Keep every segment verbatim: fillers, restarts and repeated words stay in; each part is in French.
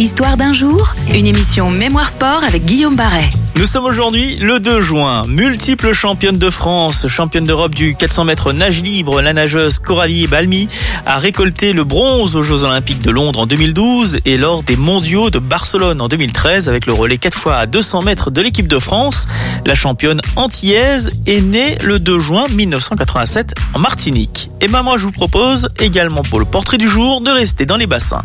Histoire d'un jour, une émission Mémoire Sport avec Guillaume Barret. Nous sommes aujourd'hui le deux juin. Multiple championne de France, championne d'Europe du quatre cents mètres nage libre, la nageuse Coralie Balmy a récolté le bronze aux Jeux Olympiques de Londres en deux mille douze et lors des mondiaux de Barcelone en deux mille treize avec le relais quatre fois à deux cents mètres de l'équipe de France. La championne antillaise est née le deux juin mille neuf cent quatre-vingt-sept en Martinique. Et ben moi je vous propose également pour le portrait du jour de rester dans les bassins.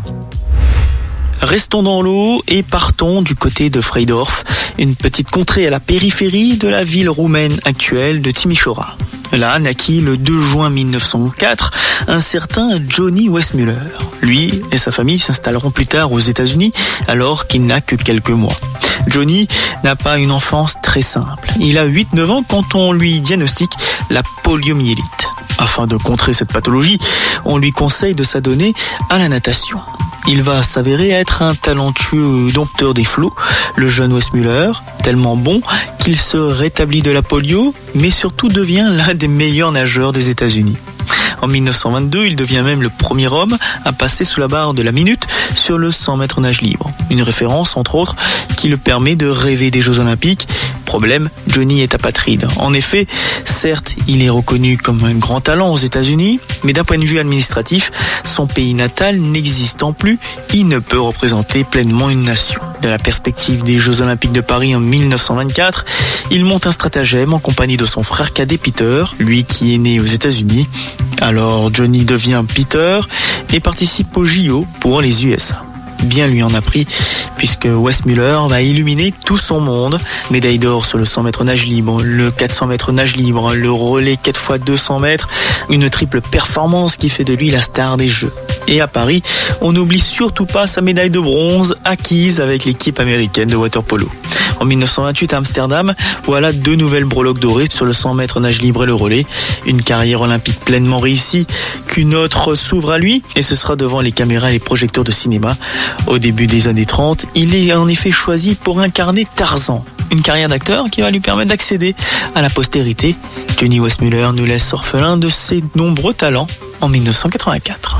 Restons dans l'eau et partons du côté de Freidorf, une petite contrée à la périphérie de la ville roumaine actuelle de Timișoara. Là naquit le deux juin mille neuf cent quatre un certain Johnny Weissmuller. Lui et sa famille s'installeront plus tard aux États-Unis alors qu'il n'a que quelques mois. Johnny n'a pas une enfance très simple. Il a huit neuf ans quand on lui diagnostique la poliomyélite. Afin de contrer cette pathologie, on lui conseille de s'adonner à la natation. Il va s'avérer être un talentueux dompteur des flots, le jeune Weissmuller, tellement bon qu'il se rétablit de la polio, mais surtout devient l'un des meilleurs nageurs des États-Unis. En mille neuf cent vingt-deux, il devient même le premier homme à passer sous la barre de la minute sur le cent mètres nage libre. Une référence, entre autres, qui le permet de rêver des Jeux Olympiques. Problème, Johnny est apatride. En effet, certes, il est reconnu comme un grand talent aux États-Unis, mais d'un point de vue administratif, son pays natal n'existant plus, il ne peut représenter pleinement une nation. De la perspective des Jeux Olympiques de Paris en mille neuf cent vingt-quatre, il monte un stratagème en compagnie de son frère cadet Peter, lui qui est né aux États-Unis. Alors Johnny devient Peter et participe aux J O pour les U S A. Bien lui en a pris, puisque Weissmuller va illuminer tout son monde. Médaille d'or sur le cent mètres nage libre, le quatre cents mètres nage libre, le relais quatre fois deux cents mètres, une triple performance qui fait de lui la star des Jeux. Et à Paris, on n'oublie surtout pas sa médaille de bronze acquise avec l'équipe américaine de water-polo. En mille neuf cent vingt-huit à Amsterdam, voilà deux nouvelles breloques dorées sur le cent mètres nage libre et le relais. Une carrière olympique pleinement réussie, qu'une autre s'ouvre à lui, et ce sera devant les caméras et les projecteurs de cinéma. Au début des années trente, il est en effet choisi pour incarner Tarzan. Une carrière d'acteur qui va lui permettre d'accéder à la postérité. Johnny Weissmuller nous laisse orphelin de ses nombreux talents en mille neuf cent quatre-vingt-quatre.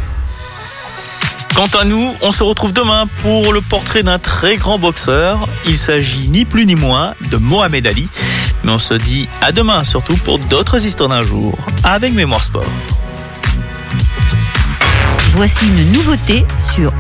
Quant à nous, on se retrouve demain pour le portrait d'un très grand boxeur. Il s'agit ni plus ni moins de Mohamed Ali. Mais on se dit à demain, surtout pour d'autres histoires d'un jour, avec Mémoire Sport. Voici une nouveauté sur